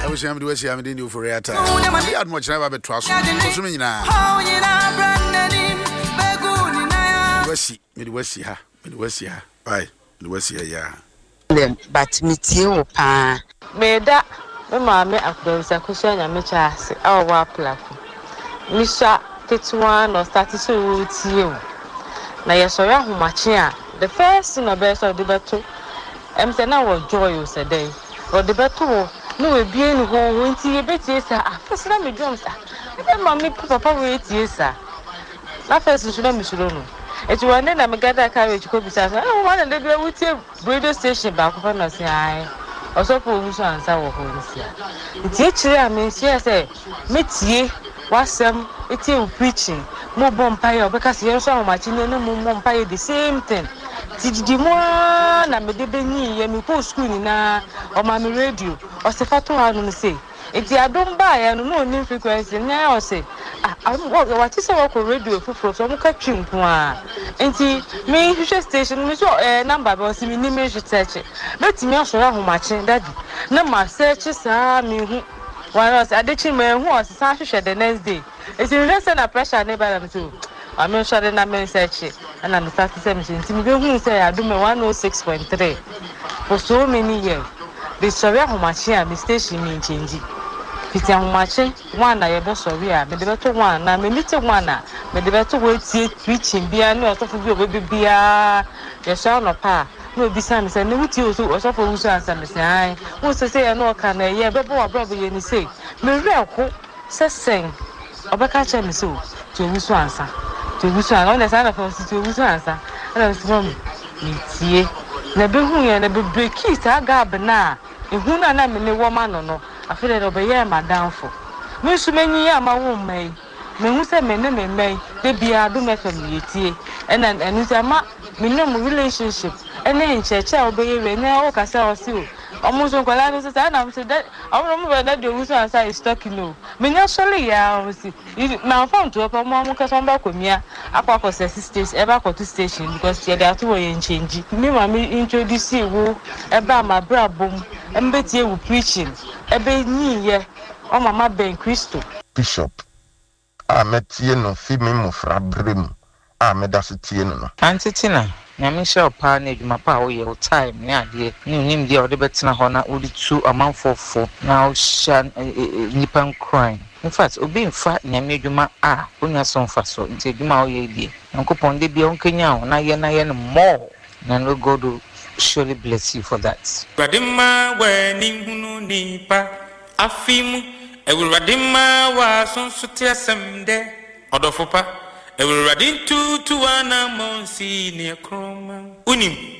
was am do see am in you for a time. We had much never be trust. So me na. We see her. Bye. We see her, yeah. But me tie pa. Me da me maame akwansa kusia nya me chaase a wa plafo. Me sha ketuwa no start so tie o. Na ye so ya homache a the first thing about so the beto em say na wo joy o say dey. O the beto no we bie ni ho nti ye betie sa afese na me drum sa. Me maame papa we tie sa. Na first so na me suro no. It's one day I'm gather carriage ko bisa say oh one day we tie radio station back for na say ai also for we so answer wo ho nsia tie chire am nsia say metie wasem etie preaching mo bompaye obeka say so ahomachi ne mo bompaye the same thing tididi mo na me de benyi ye me ko school ni na o ma me radio o se fato anu say enti adom ba ya no no frequency nya o say what is our radio for so mo ka twimpo a enti me hwehwe station me so number be o si me ni me hwetche betimi asoro ahomachi daddy na ma search sa me hu one us adechi me hu o sa hwehwe the next day enti we say na pressure na ba am too I'm sure na me search and I'm starting to say enti me be hu say adom 106.3 for so many years the sorry ahomachi a me station me change Piti ahomache one na ye be sorry a me de beto one na me meet one na me de beto we tie preaching bia na osofo bi obebi bia ye sha no pa no bisa me say ne wuti osofo wusu ansa me say ai wo se say no ka na ye be bo abro ye ni say me reko sesen obeka che me so to wusu ansa na say na for to wusu ansa na so me tie na be hu ye na be break sa gab na ehu na me ne wo ma no afere do be ye madamfo me su menyi ya ma wo mai me hu se me ne me mai de bia do me fam yetie and enu se ma me no relationship ene ncheche obeye we ne o kasa o si o omo so kwala no se na me se that omo mo be that do wusu ansa is talking no me nya sole ya o si na phone to opo mo kasa mba komia akwa station eba ko to station because ye dey to we change me ma me introduce wo eba ma brabom embetie wo preaching ebe ni ye o mama ben Christo Bishop ametie no fi me mofra brem amedasetie no antitina nyame sha pa na adwuma pa wo ye time ne ade ne nim dia ode betena ho na odi tu amanfofo na o sha nipan crime in fact obi mfa nyame adwuma a onya so mfa so nti adwuma wo ye die nkopon de bia onkanya na ye no more na no God will surely bless you for that. Radima weni hunu nipa afimu ewuradima wa sonsote asemde odofopa ewuradin tu ana monsi ne kroma unim